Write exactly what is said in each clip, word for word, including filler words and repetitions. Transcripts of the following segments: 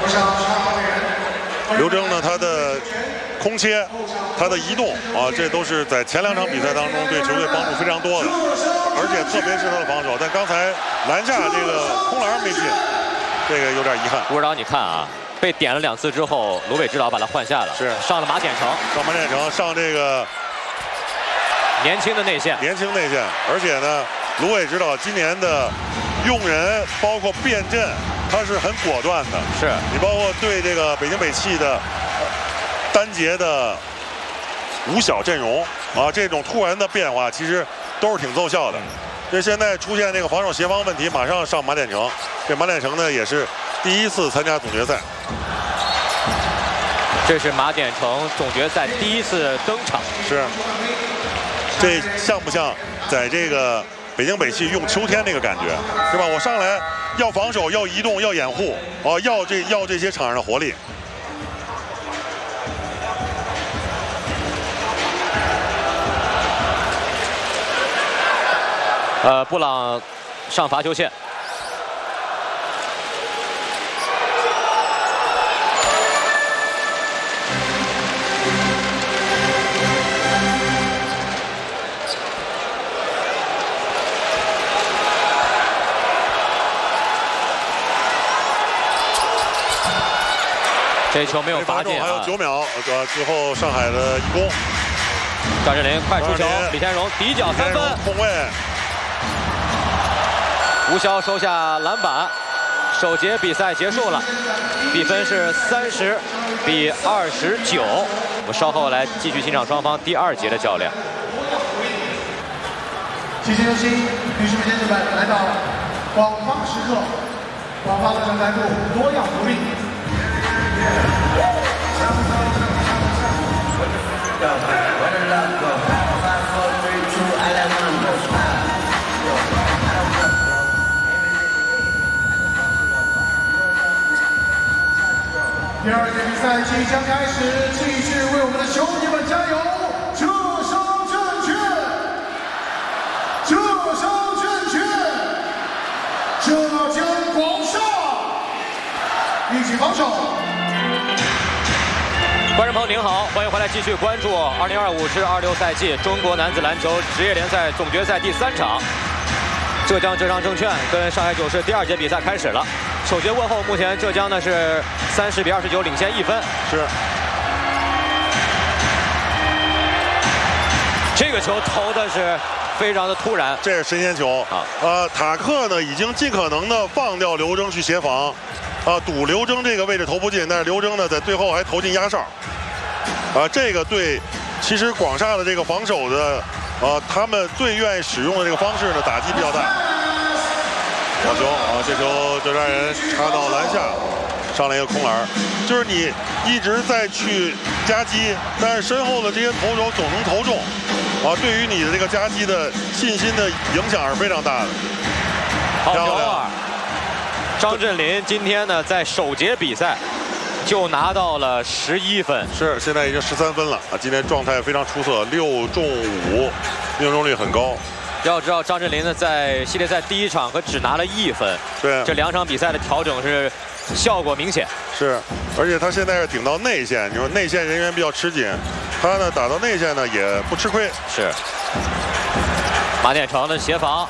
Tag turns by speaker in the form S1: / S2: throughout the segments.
S1: 刘铮呢，他的空切，他的移动啊，这都是在前两场比赛当中对球队帮助非常多的，而且特别是他的防守。但刚才篮下这个空篮没进，这个有点遗憾。
S2: 吴指导，你看啊，被点了两次之后，卢伟指导把他换下了，
S1: 是
S2: 上了马典成，
S1: 上马典成，上这个
S2: 年轻的内线，
S1: 年轻内线，而且呢，卢伟指导今年的用人包括变阵。 他是很果断的，
S2: 是
S1: 你包括对这个北京北汽的单节的五小阵容啊，这种突然的变化其实都是挺奏效的。这现在出现这个防守协防问题，马上上马典成。这马典成呢也是第一次参加总决赛，
S2: 这是马典成总决赛第一次登场。
S1: 是，这像不像在这个北京北汽用秋天那个感觉，是吧？我上来。 要防守，要移动，要掩护，哦，要这要这些场上的活力。
S2: 呃，布朗上罚球线。 这球没有罚进，
S1: 还有九秒，呃，最后上海的一攻。
S2: 张镇麟快出球，李天荣底角三分，
S1: 空位。
S2: 吴骁收下篮板，首节比赛结束了，比分是三十比二十九。我们稍后来继续欣赏双方第二节的较量。
S3: 谢谢有请女士们、先生们来到广发时刻，广发的正在部多样福利。 第二节比赛即将开始，继续为我们的球迷们加油！浙商证券，浙商证券，浙江广厦，一起防守。
S2: 观众朋友您好，欢迎回来继续关注二零二五至二六赛季中国男子篮球职业联赛总决赛第三场，浙江浙商证券跟上海九市第二节比赛开始了。首节过后，目前浙江呢是三十比二十九领先一分。
S1: 是。
S2: 这个球投的是非常的突然，
S1: 这是神仙球啊！呃，塔克呢已经尽可能的放掉刘铮去协防。 啊，赌刘铮这个位置投不进，但是刘铮呢在最后还投进压哨，啊，这个对，其实广厦的这个防守的，啊，他们最愿意使用的这个方式呢，打击比较大。好球啊！这球浙江人插到篮下，上来一个空篮，就是你一直在去夹击，但是身后的这些投手总能投中，啊，对于你的这个夹击的信心的影响是非常大的。
S2: 好球啊！ 张镇麟今天呢，在首节比赛就拿到了十一分，
S1: 是现在已经十三分了啊！今天状态非常出色，六中五，命中率很高。
S2: 要知道张镇麟呢，在系列赛第一场可只拿了一分，
S1: 对，
S2: 这两场比赛的调整是效果明显。
S1: 是，而且他现在是顶到内线，你说内线人员比较吃紧，他呢打到内线呢也不吃亏。
S2: 是，马典成的协防。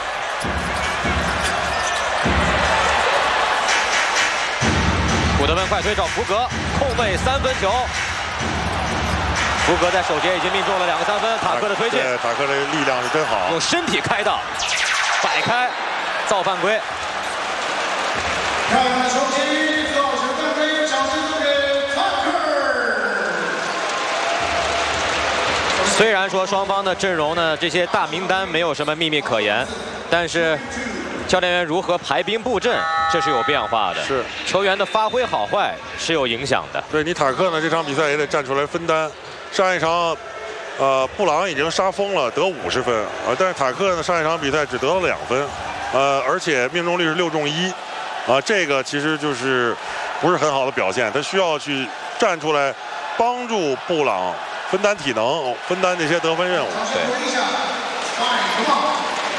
S2: 古德温快推找福格，空位三分球。福格在首节已经命中了两个三分，塔克的推进，
S1: 对，塔克的力量是真好，
S2: 用身体开道，摆开，造犯规。
S3: 漂亮的球击，造成犯规，掌声送给塔克。
S2: 虽然说双方的阵容呢，这些大名单没有什么秘密可言，但是教练员如何排兵布阵？ 这是有变化的，
S1: 是
S2: 球员的发挥好坏是有影响的。
S1: 对你塔克呢，这场比赛也得站出来分担。上一场，呃，布朗已经杀疯了，得五十分啊，但是塔克呢，上一场比赛只得了两分，呃，而且命中率是六中一，啊，这个其实就是不是很好的表现。他需要去站出来，帮助布朗分担体能，分担这些得分任务。
S2: 对。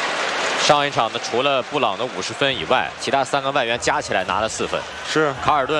S2: 上一场呢，除了布朗的五十分以外，其他三个外援加起来拿了四分。
S1: 是，
S2: 卡尔顿。